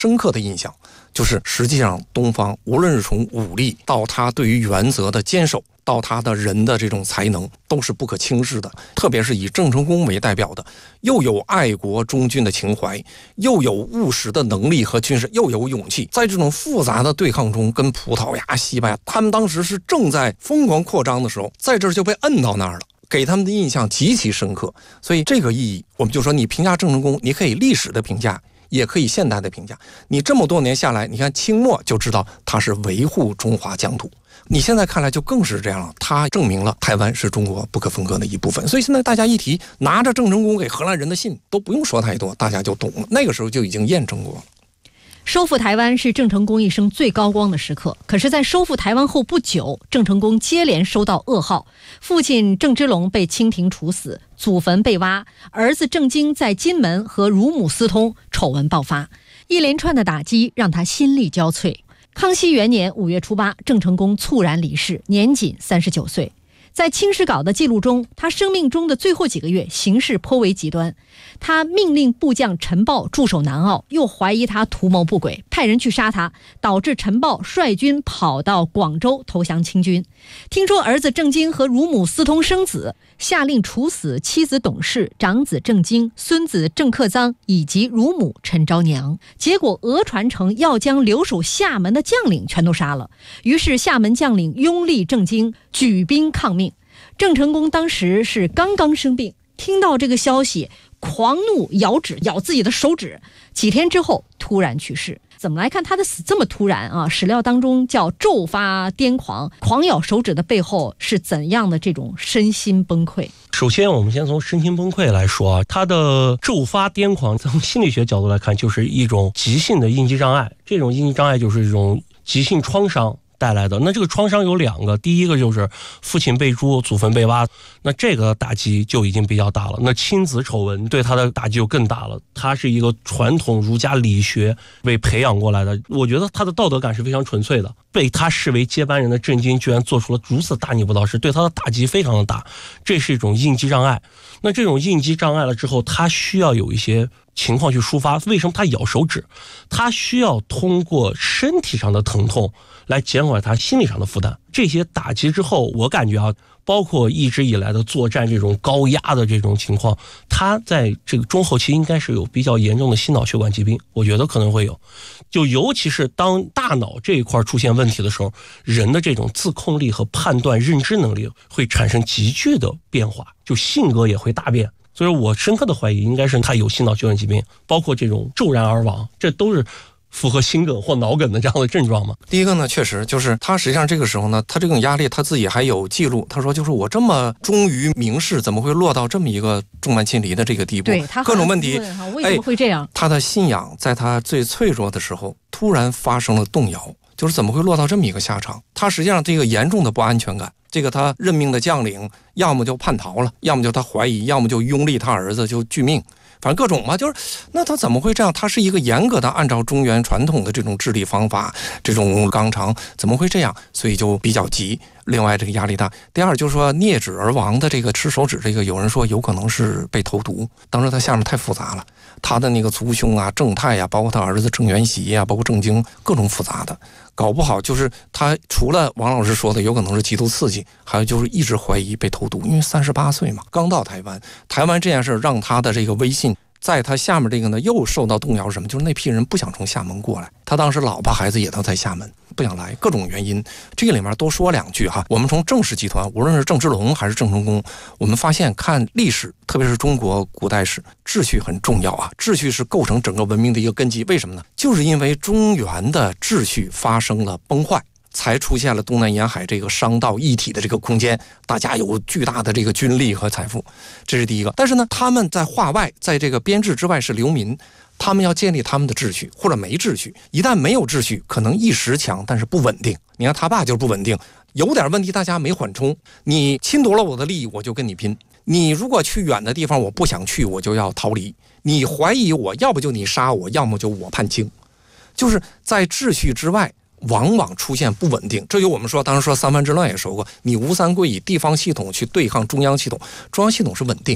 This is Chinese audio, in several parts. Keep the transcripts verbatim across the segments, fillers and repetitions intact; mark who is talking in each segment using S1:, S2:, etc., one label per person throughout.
S1: 深刻的印象，就是实际上东方无论是从武力到他对于原则的坚守，到他的人的这种才能，都是不可轻视的。特别是以郑成功为代表的，又有爱国忠君的情怀，又有务实的能力和军事，又有勇气，在这种复杂的对抗中，跟葡萄牙、西班牙，他们当时是正在疯狂扩张的时候，在这儿就被摁到那儿了，给他们的印象极其深刻。所以这个意义，我们就说你评价郑成功，你可以历史的评价，也可以现代的评价。你这么多年下来，你看清末就知道他是维护中华疆土，你现在看来就更是这样了，他证明了台湾是中国不可分割的一部分。所以现在大家一提拿着郑成功给荷兰人的信，都不用说太多，大家就懂了，那个时候就已经验证过了。
S2: 收复台湾是郑成功一生最高光的时刻，可是在收复台湾后不久，郑成功接连收到噩耗，父亲郑芝龙被清廷处死，祖坟被挖，儿子郑经在金门和乳母私通，丑闻爆发，一连串的打击让他心力交瘁。康熙元年五月初八，郑成功猝然离世，年仅三十九岁。在清史稿的记录中，他生命中的最后几个月形势颇为极端。他命令部将陈豹驻守南澳，又怀疑他图谋不轨，派人去杀他，导致陈豹率军跑到广州投降清军。听说儿子郑经和乳母私通生子，下令处死妻子董氏、长子郑经、孙子郑克臧以及乳母陈昭娘。结果讹传成要将留守厦门的将领全都杀了，于是厦门将领拥立郑经，举兵抗命。郑成功当时是刚刚生病，听到这个消息，狂怒咬指，咬自己的手指，几天之后突然去世。怎么来看他的死这么突然啊？史料当中叫骤发癫狂，狂咬手指的背后是怎样的这种身心崩溃？
S3: 首先我们先从身心崩溃来说啊，他的骤发癫狂从心理学角度来看，就是一种急性的应激障碍。这种应激障碍就是一种急性创伤带来的。那这个创伤有两个，第一个就是父亲被诛，祖坟被挖，那这个打击就已经比较大了。那亲子丑闻对他的打击就更大了。他是一个传统儒家理学被培养过来的，我觉得他的道德感是非常纯粹的。被他视为接班人的郑经居然做出了如此大逆不道事，对他的打击非常的大，这是一种应激障碍。那这种应激障碍了之后，他需要有一些情况去抒发。为什么他咬手指？他需要通过身体上的疼痛来减缓他心理上的负担。这些打击之后，我感觉啊，包括一直以来的作战这种高压的这种情况，他在这个中后期应该是有比较严重的心脑血管疾病，我觉得可能会有。就尤其是当大脑这一块出现问题的时候，人的这种自控力和判断认知能力会产生急剧的变化，就性格也会大变。所以我深刻的怀疑应该是他有心脑血管疾病，包括这种骤然而亡，这都是符合心梗或脑梗的这样的症状吗？
S1: 第一个呢，确实就是他实际上这个时候呢，他这种压力他自己还有记录，他说就是我这么忠于名士，怎么会落到这么一个重慢亲离的这个地步？
S2: 对，他
S1: 各种问题，
S2: 为什么会这样？
S1: 哎，他的信仰在他最脆弱的时候突然发生了动摇，就是怎么会落到这么一个下场？他实际上这个严重的不安全感，这个他任命的将领要么就叛逃了，要么就他怀疑，要么就拥立他儿子就拒命，反正各种嘛，就是那他怎么会这样？他是一个严格的按照中原传统的这种治理方法，这种纲常，怎么会这样？所以就比较急。另外这个压力大。第二就是说啮指而亡的这个吃手指，这个有人说有可能是被投毒，当时他下面太复杂了，他的那个族兄啊、郑泰啊，包括他儿子郑元喜啊，包括郑经，各种复杂的，搞不好就是他除了王老师说的有可能是极度刺激，还有就是一直怀疑被投毒，因为三十八岁嘛，刚到台湾，台湾这件事让他的这个威信在他下面这个呢又受到动摇。什么？就是那批人不想从厦门过来，他当时老婆孩子也都在厦门，不想来，各种原因。这个里面多说两句哈。我们从郑氏集团，无论是郑芝龙还是郑成功，我们发现看历史，特别是中国古代史，秩序很重要啊。秩序是构成整个文明的一个根基。为什么呢？就是因为中原的秩序发生了崩坏，才出现了东南沿海这个商道一体的这个空间，大家有巨大的这个军力和财富，这是第一个。但是呢，他们在化外，在这个编制之外是流民，他们要建立他们的秩序，或者没秩序。一旦没有秩序，可能一时强，但是不稳定。你看他爸就是不稳定，有点问题大家没缓冲，你侵夺了我的利益，我就跟你拼。你如果去远的地方，我不想去，我就要逃离。你怀疑我，要不就你杀我，要么就我判清。就是在秩序之外往往出现不稳定，这就我们说当时说三藩之乱也说过，你吴三桂以地方系统去对抗中央系统，中央系统是稳定，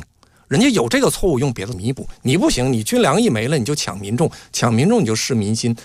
S1: 人家有这个错误用别的弥补，你不行，你军粮一没了你就抢民众，抢民众你就失民心，